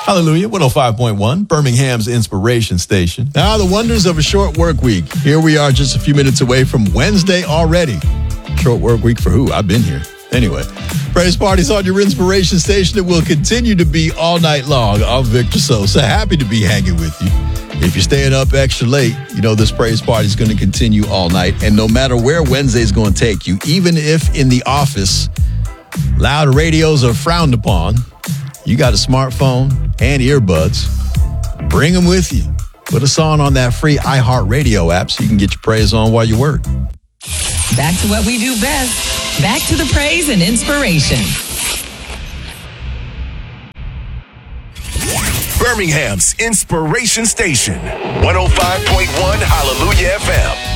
Hallelujah, 105.1, Birmingham's inspiration station. Now, the wonders of a short work week. Here we are just a few minutes away from Wednesday already. Short work week for who? I've been here. Anyway, praise parties on your inspiration station. It will continue to be all night long. I'm Victor Sosa. Happy to be hanging with you. If you're staying up extra late, you know this praise party is going to continue all night. And no matter where Wednesday's going to take you, even if in the office, loud radios are frowned upon, you got a smartphone and earbuds, bring them with you. Put us on that free iHeartRadio app so you can get your praise on while you work. Back to what we do best. Back to the praise and inspiration. Birmingham's inspiration station, 105.1 Hallelujah FM.